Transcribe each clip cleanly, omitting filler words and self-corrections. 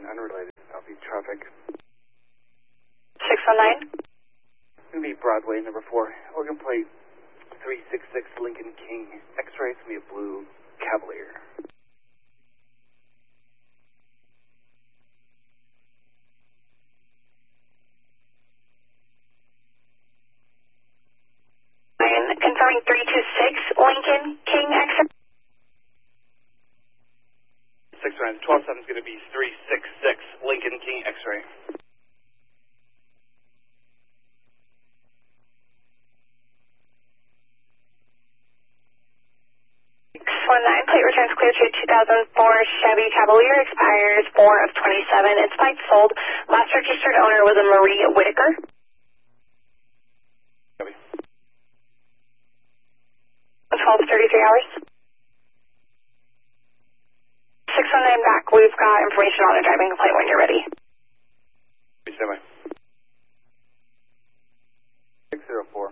unrelated. Copy traffic. 619. It's going to be Broadway, number 4. Oregon plate 366 Lincoln King. X-ray, it's going to be a blue Cavalier. Confirming 326 Lincoln King X-ray. 619, 12-7 is going to be 366 Lincoln King X-ray. 619, plate returns clear to 2004 Chevy Cavalier, expires 4 of 27. It's bike sold. Last registered owner was a Marie Whitaker. Copy. 12 to 33 hours. 619 back. We've got information on a driving complaint when you're ready. Stand by. 604.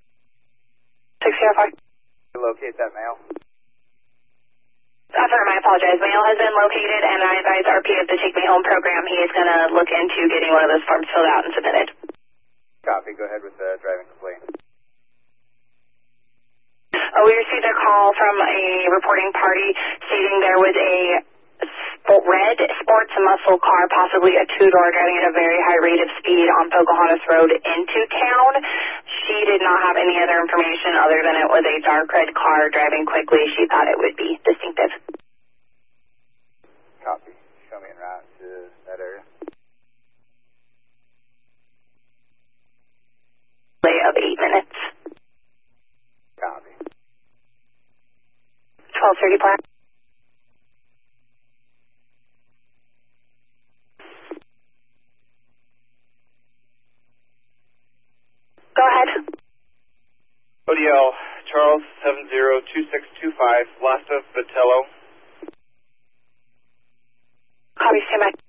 605. Locate that mail. Affirm, I apologize. Mail has been located, and I advise RP of the Take Me Home program. He is going to look into getting one of those forms filled out and submitted. Copy. Go ahead with the driving complaint. We received a call from a reporting party stating there was a red sports muscle car, possibly a two-door, driving at a very high rate of speed on Pocahontas Road into town. She did not have any other information other than it was a dark red car driving quickly. She thought it would be distinctive. Copy. Show me en route to that area. Delay of 8 minutes. Copy. 12:30 plan. Go ahead. ODL Charles 702625 Lasta Vitello. Copy, stand by.